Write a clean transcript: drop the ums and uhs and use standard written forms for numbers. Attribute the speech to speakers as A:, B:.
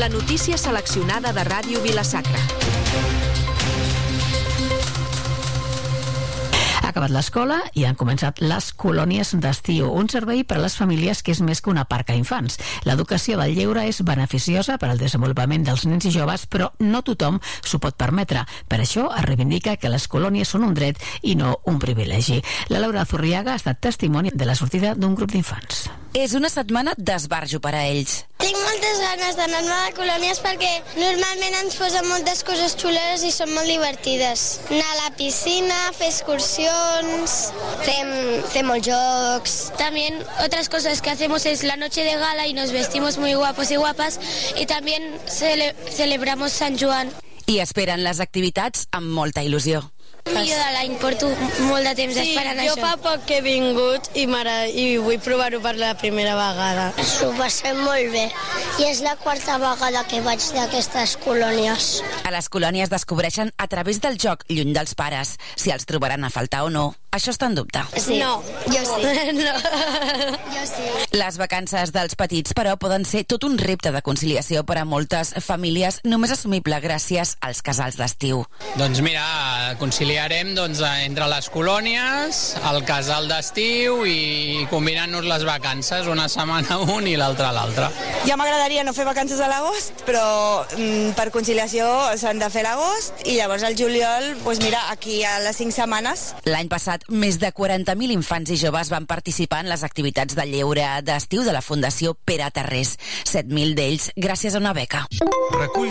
A: La notícia seleccionada de Ràdio Vila-sacra.
B: Ha acabat l'escola i han començat les colònies d'estiu, un servei per a les famílies que és més que una parc a infants. L'educació del lleure és beneficiosa per al desenvolupament dels nens i joves, però no tothom s'ho pot permetre. Per això es reivindica que les colònies són un dret i no un privilegi. La Laura Zurriaga ha estat testimoni de la sortida d'un grup d'infants.
C: És una setmana d'esbarjo per a ells.
D: Tinc moltes ganes d'anar-me de colònies perquè normalment ens posen moltes coses xuleres i són molt divertides. Anar a la piscina, fer excursions, fer molts jocs.
E: También otras cosas que hacemos es la noche de gala y nos vestimos muy guapos y guapas y también celebramos Sant Joan.
C: I esperen les activitats amb molta il·lusió.
E: Jo de l'any porto molt de temps esperant això.
F: Jo fa poc que he vingut i vull provar-ho per la primera vegada.
D: S'ho passem molt bé i és la quarta vegada que vaig d'aquestes colònies.
C: A les colònies descobreixen a través del joc, lluny dels pares, si els trobaran a faltar o no. Això està en dubte.
D: Sí. No, jo sí.
F: No.
D: Jo sí.
C: Les vacances dels petits, però, poden ser tot un repte de conciliació per a moltes famílies, només assumible gràcies als casals d'estiu.
G: Doncs mira, conciliarem entre les colònies, el casal d'estiu i combinant-nos les vacances, una setmana un i l'altra a l'altra.
H: Ja m'agradaria no fer vacances a l'agost, però per conciliació s'han de fer a l'agost i llavors al juliol, doncs mira, aquí a les 5 setmanes.
C: L'any passat, més de 40.000 infants i joves van participar en les activitats de lleure d'estiu de la Fundació Pere Tarrés. 7.000 d'ells gràcies a una beca.
I: Recull